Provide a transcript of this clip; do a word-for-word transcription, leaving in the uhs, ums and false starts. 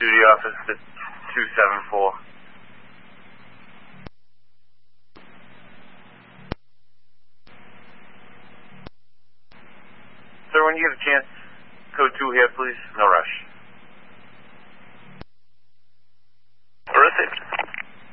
duty office at two seven four. Sir, when you get a chance, code two here, please. No rush. Received.